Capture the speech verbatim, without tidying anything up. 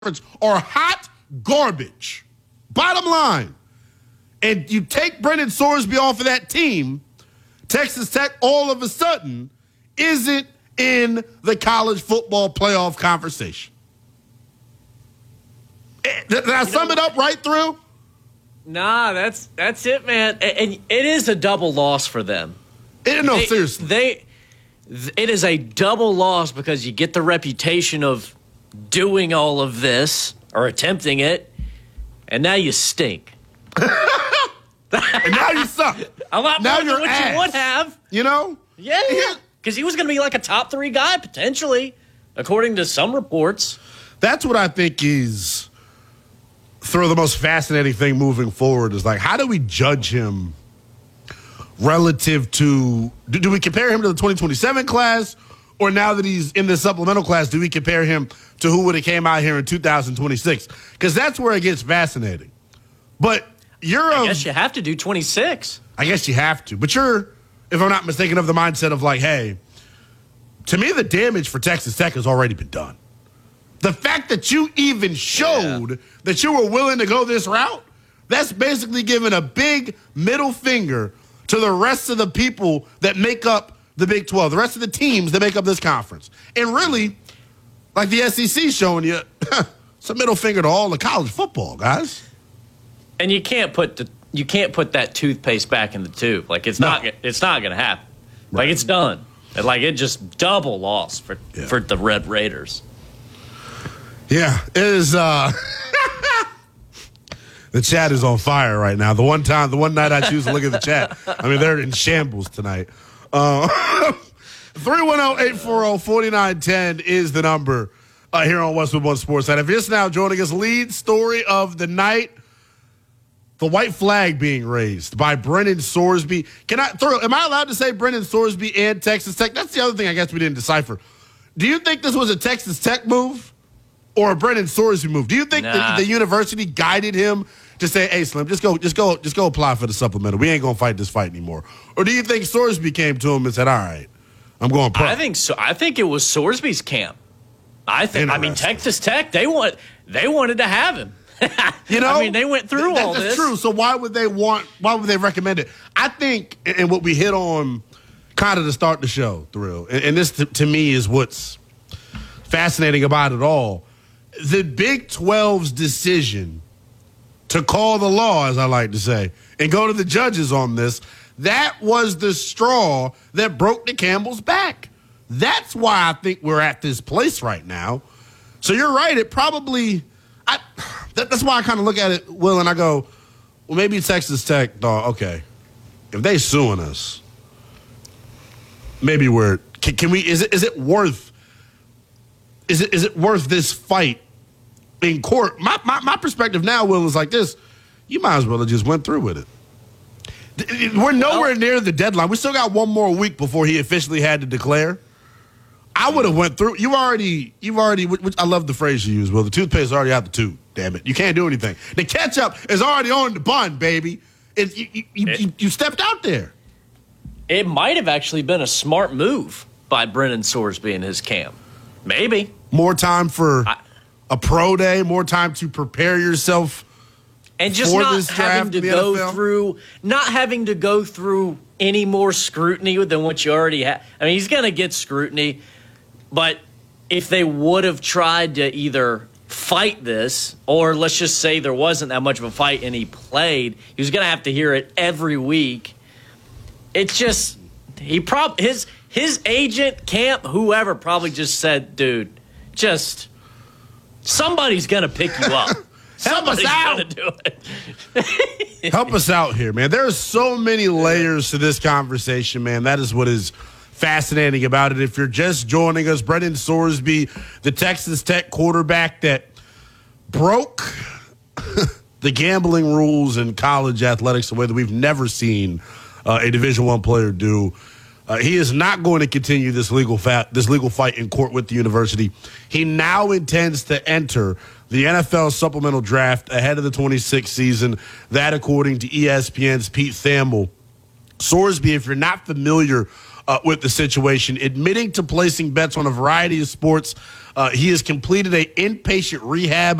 are hot garbage. Bottom line. And you take Brendan Sorsby off of that team, Texas Tech all of a sudden isn't in the college football playoff conversation. Did I sum it up right through? Nah, that's that's it, man. And it is a double loss for them. It, no, they, seriously. They, it is a double loss because you get the reputation of doing all of this or attempting it, and now you stink. And now you suck. A lot now more than what ass. you would have. You know? Yeah. Because he was going to be like a top three guy, potentially, according to some reports. That's what I think is through the most fascinating thing moving forward is like, how do we judge him relative to, do, do we compare him to the twenty twenty-seven class, or now that he's in the supplemental class, do we compare him to who would have came out here in two thousand twenty-six? Because that's where it gets fascinating. But you're I a, guess you have to do twenty-six. I guess you have to. But you're, if I'm not mistaken, of the mindset of like, hey, to me the damage for Texas Tech has already been done. The fact that you even showed yeah. that you were willing to go this route, that's basically giving a big middle finger to the rest of the people that make up the Big twelve, the rest of the teams that make up this conference. And really, like the S E C showing you, it's a middle finger to all the college football, guys. And you can't put the you can't put that toothpaste back in the tube. Like it's no. not it's not going to happen. Right. Like it's done. And like it just double loss for yeah. for the Red Raiders. Yeah, it is. Uh, the chat is on fire right now. The one time, the one night I choose to look at the chat, I mean they're in shambles tonight. Uh, three one zero, eight four zero, four nine one zero is the number uh, here on Westwood One Sports Side. If you're just now joining us, lead story of the night. The white flag being raised by Brendan Sorsby. Can I throw? Am I allowed to say Brendan Sorsby and Texas Tech? That's the other thing I guess we didn't decipher. Do you think this was a Texas Tech move or a Brendan Sorsby move? Do you think nah. the, the university guided him to say, "Hey, Slim, just go, just go, just go apply for the supplemental. We ain't gonna fight this fight anymore"? Or do you think Sorsby came to him and said, "All right, I'm going pro"? I think so. I think it was Sorsby's camp. I think. I mean, Texas Tech. They want. They wanted to have him. You know, I mean, they went through that, all that's this. That's true. So why would they want? Why would they recommend it? I think, and what we hit on, kind of to start the show, Thrill, and, and this to, to me is what's fascinating about it all. The Big twelve's decision to call the law, as I like to say, and go to the judges on this, that was the straw that broke the camel's back. That's why I think we're at this place right now. So you're right. It probably. I, that, that's why I kind of look at it, Will, and I go, well, maybe Texas Tech thought, okay, if they suing us, maybe we're can, can we? Is it is it worth? Is it is it worth this fight in court? My my my perspective now, Will, is like this: you might as well have just went through with it. We're nowhere near the deadline. We still got one more week before he officially had to declare. I would have went through. You already, you've already. Which I love the phrase you use. Well, the toothpaste is already out the tube. Damn it, you can't do anything. The ketchup is already on the bun, baby. It, you, you, you, you, you stepped out there. It might have actually been a smart move by Brendan Sorsby and his camp. Maybe more time for I, a pro day, more time to prepare yourself, and just for not this having to go N F L. through, not having to go through any more scrutiny than what you already have. I mean, he's going to get scrutiny. But if they would have tried to either fight this, or let's just say there wasn't that much of a fight and he played, he was going to have to hear it every week. It's just he prob his his agent, camp, whoever probably just said, "Dude, just somebody's going to pick you up. Help us out. Gonna do it." Help us out here, man. There are so many layers to this conversation, man. That is what is fascinating about it. If you're just joining us, Brendan Sorsby, the Texas Tech quarterback that broke the gambling rules in college athletics the way that we've never seen uh, a Division One player do. Uh, he is not going to continue this legal fa- this legal fight in court with the university. He now intends to enter the N F L supplemental draft ahead of the twenty-sixth season. That, according to E S P N's Pete Thamel. Sorsby, if you're not familiar uh, with the situation, admitting to placing bets on a variety of sports. Uh, he has completed a inpatient rehab